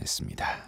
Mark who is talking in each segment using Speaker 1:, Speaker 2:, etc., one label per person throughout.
Speaker 1: 판단했습니다.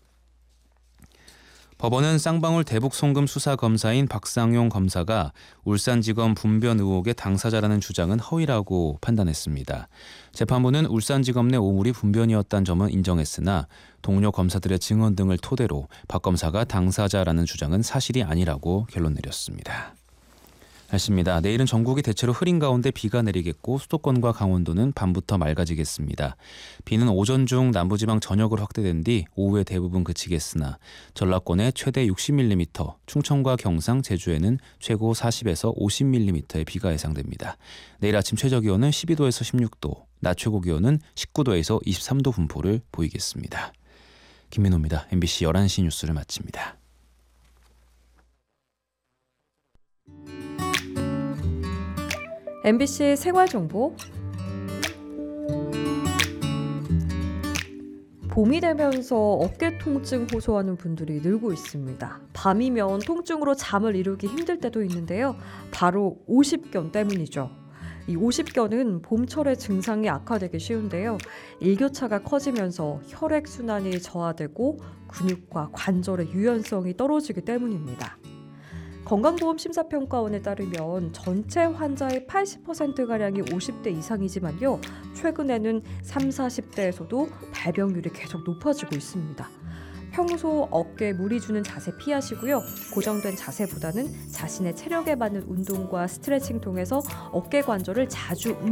Speaker 1: 법원은 쌍방울 대북 송금 수사 검사인 박상용 검사가 울산지검 분변 의혹의 당사자라는 주장은 허위라고 판단했습니다. 재판부는 울산지검 내 오물이 분변이었다는 점은 인정했으나 동료 검사들의 증언 등을 토대로 박 검사가 당사자라는 주장은 사실이 아니라고 결론 내렸습니다. 날씨입니다. 내일은 전국이 대체로 흐린 가운데 비가 내리겠고 수도권과 강원도는 밤부터 맑아지겠습니다. 비는 오전 중 남부지방 전역으로 확대된 뒤 오후에 대부분 그치겠으나 전라권에 최대 60mm, 충청과 경상, 제주에는 최고 40에서 50mm의 비가 예상됩니다. 내일 아침 최저기온은 12도에서 16도, 낮 최고기온은 19도에서 23도 분포를 보이겠습니다. 김민호입니다. MBC 11시 뉴스를 마칩니다.
Speaker 2: MBC 생활정보. 봄이 되면서 어깨 통증 호소하는 분들이 늘고 있습니다. 밤이면 통증으로 잠을 이루기 힘들 때도 있는데요. 바로 오십견 때문이죠. 이 오십견은 봄철에 증상이 악화되기 쉬운데요. 일교차가 커지면서 혈액순환이 저하되고 근육과 관절의 유연성이 떨어지기 때문입니다. 건강보험심사평가원에 따르면 전체 환자의 80%가량이 50대 이상이지만요. 최근에는 30, 40대에서도 발병률이 계속 높아지고 있습니다. 평소 어깨에 무리 주는 자세 피하시고요. 고정된 자세보다는 자신의 체력에 맞는 운동과 스트레칭 통해서 어깨 관절을 자주